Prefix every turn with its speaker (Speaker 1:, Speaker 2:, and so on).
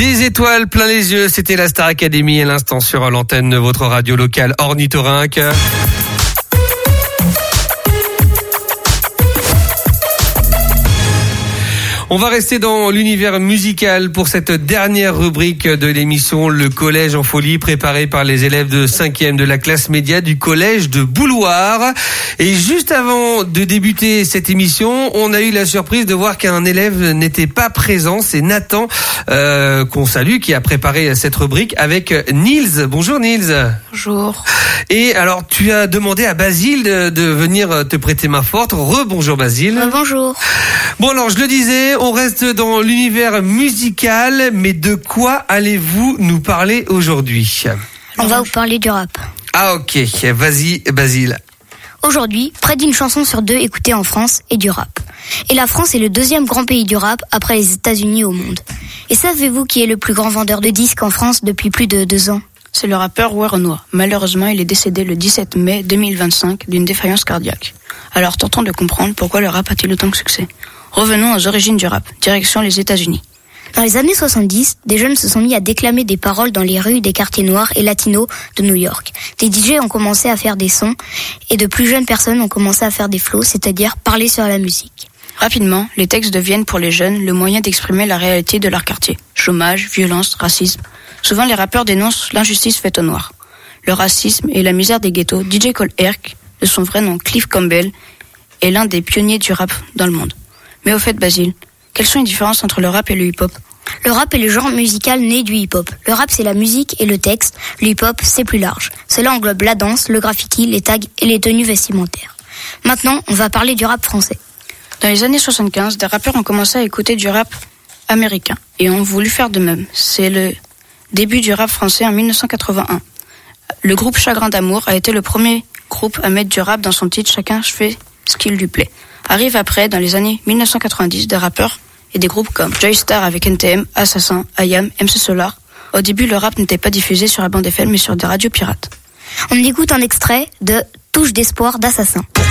Speaker 1: Des étoiles plein les yeux, c'était la Star Academy à l'instant sur l'antenne de votre radio locale Ornithorynque. On va rester dans l'univers musical pour cette dernière rubrique de l'émission Le Collège en Folie, préparée par les élèves de 5e de la classe média du collège de Bouloir. Et juste avant de débuter cette émission, on a eu la surprise de voir qu'un élève n'était pas présent. C'est Nathan, qu'on salue, qui a préparé cette rubrique avec Nils. Bonjour Nils.
Speaker 2: Bonjour.
Speaker 1: Et alors, tu as demandé à Basile de venir te prêter main forte. Rebonjour Basile.
Speaker 2: Bonjour.
Speaker 1: Bon alors, je le disais, on reste dans l'univers musical, mais de quoi allez-vous nous parler aujourd'hui ?
Speaker 2: On va vous parler du rap.
Speaker 1: Ah ok, vas-y Basile.
Speaker 2: Aujourd'hui, près d'une chanson sur deux écoutée en France est du rap. Et la France est le deuxième grand pays du rap après les États-Unis au monde. Et savez-vous qui est le plus grand vendeur de disques en France depuis plus de 2 ans ?
Speaker 3: C'est le rappeur Werenoi. Malheureusement, il est décédé le 17 mai 2025 d'une défaillance cardiaque. Alors tentons de comprendre pourquoi le rap a-t-il autant de succès. Revenons aux origines du rap, direction les États-Unis.
Speaker 2: Dans les années 70, des jeunes se sont mis à déclamer des paroles dans les rues des quartiers noirs et latinos de New York. Des DJ ont commencé à faire des sons et de plus jeunes personnes ont commencé à faire des flows, c'est-à-dire parler sur la musique.
Speaker 3: Rapidement, les textes deviennent pour les jeunes le moyen d'exprimer la réalité de leur quartier. Chômage, violence, racisme. Souvent, les rappeurs dénoncent l'injustice faite aux Noirs. Le racisme et la misère des ghettos. DJ Cole Herc, de son vrai nom Cliff Campbell, est l'un des pionniers du rap dans le monde. Mais au fait, Basile, quelles sont les différences entre le rap et le hip-hop ?
Speaker 2: Le rap est le genre musical né du hip-hop. Le rap, c'est la musique et le texte. Le hip-hop, c'est plus large. Cela englobe la danse, le graffiti, les tags et les tenues vestimentaires. Maintenant, on va parler du rap français.
Speaker 3: Dans les années 75, des rappeurs ont commencé à écouter du rap américain et ont voulu faire de même. C'est le début du rap français en 1981. Le groupe Chagrin d'amour a été le premier groupe à mettre du rap dans son titre « Chacun fait ce qu'il lui plaît ». Arrive après, dans les années 1990, des rappeurs et des groupes comme Joy Star avec NTM, Assassin, IAM, MC Solar. Au début, le rap n'était pas diffusé sur la bande FM mais sur des radios pirates.
Speaker 2: On écoute un extrait de Touche d'espoir d'Assassin.